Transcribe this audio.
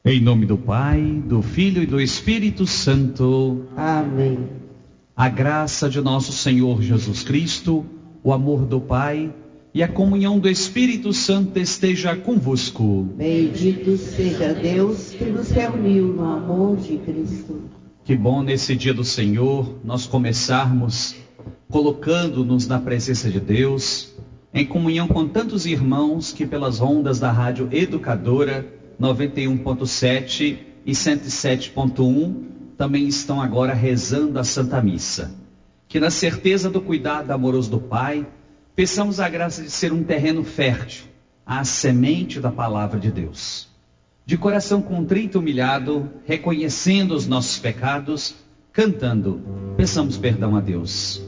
Em nome do Pai, do Filho e do Espírito Santo. Amém. A graça de nosso Senhor Jesus Cristo, o amor do Pai e a comunhão do Espírito Santo esteja convosco. Bendito seja Deus que nos reuniu no amor de Cristo. Que bom nesse dia do Senhor nós começarmos colocando-nos na presença de Deus, em comunhão com tantos irmãos que pelas ondas da Rádio Educadora 91.7 e 107.1 também estão agora rezando a Santa Missa. Que na certeza do cuidado amoroso do Pai, peçamos a graça de ser um terreno fértil à semente da palavra de Deus. De coração contrito e humilhado, reconhecendo os nossos pecados, cantando, peçamos perdão a Deus.